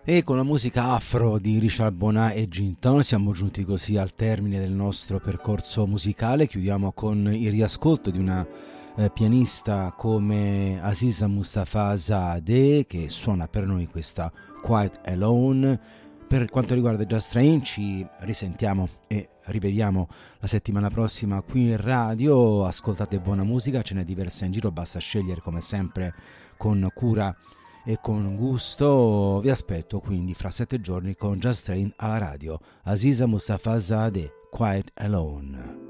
E con la musica afro di Richard Bonà e Ginton siamo giunti così al termine del nostro percorso musicale. Chiudiamo con il riascolto di una pianista come Aziza Mustafazadeh, che suona per noi questa Quite Alone. Per quanto riguarda Just Train ci risentiamo e rivediamo la settimana prossima qui in radio. Ascoltate buona musica, ce n'è diversa in giro, basta scegliere come sempre con cura e con gusto. Vi aspetto quindi fra 7 giorni con Just Train alla radio. Aziza Mustafazadeh, Quite Alone.